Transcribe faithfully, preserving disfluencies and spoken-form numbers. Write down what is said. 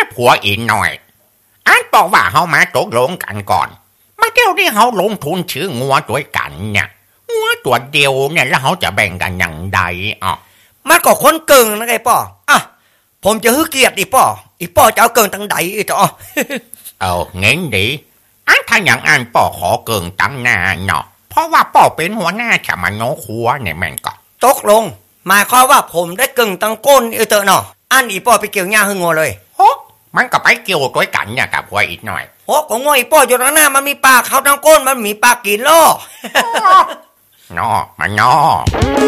ผัวอีกหน่อยอันบอกว่าเฮามาตกลงกันก่อนมาเดี๋ยวนี้เฮาลงทุนซื้องัวด้วยกันเนี่ยงัวตัวเดียวเนี่ยแล้วเฮาจะแบ่งกันอย่างใดอ่ะมันก็คนเกิงนะไงป่ออ่ะผมจะฮึกเกียรติอีป่ออีป่อจะเอาเกิงตั้งใดอีต่อเอาเงี้ยดิอันถ้าอย่างอันป่อขอเกิงตั้งหน้าเนาะเพราะว่าป่อเป็นหัวหน้าชะมันโนครัวเนี่ยแม่งก็ตกลงหมายความว่าผมได้เกิงตั้งก้นอีเตอเนาะอันอีป่อไปเกี่ยวหญ้าหึงงัวเลยโหมันก็ไปเกี่ยวด้วยกันเนี่ยกับผัวอีกหน่อยโหก็งัวอีป่ออยู่หน้ามันมีปากเขาตั้งก้นมันมีปากกินล่อเนาะมันเนาะ